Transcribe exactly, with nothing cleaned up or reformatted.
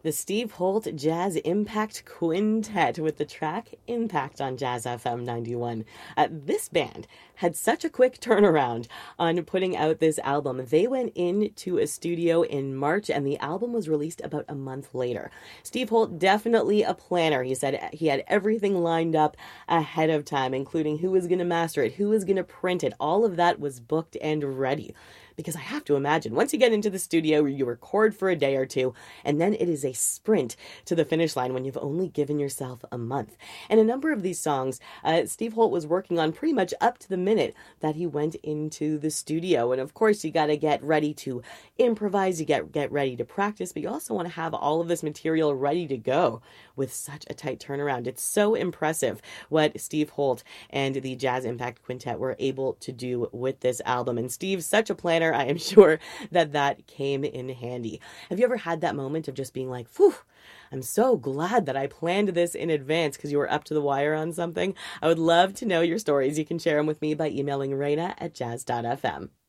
the Steve Holt Jazz Impact Quintet with the track Impact on Jazz F M ninety-one. Uh, this band had such a quick turnaround on putting out this album. They went into a studio in March and the album was released about a month later. Steve Holt, definitely a planner. He said he had everything lined up ahead of time, including who was going to master it, who was going to print it. All of that was booked and ready. Because I have to imagine, once you get into the studio, you record for a day or two, and then it is a sprint to the finish line when you've only given yourself a month. And a number of these songs, uh, Steve Holt was working on pretty much up to the minute that he went into the studio. And of course, you got to get ready to improvise, you get, get ready to practice, but you also want to have all of this material ready to go with such a tight turnaround. It's so impressive what Steve Holt and the Jazz Impact Quintet were able to do with this album. And Steve's such a planner. I am sure that that came in handy. Have you ever had that moment of just being like, phew, I'm so glad that I planned this in advance because you were up to the wire on something? I would love to know your stories. You can share them with me by emailing Raina at jazz dot f m.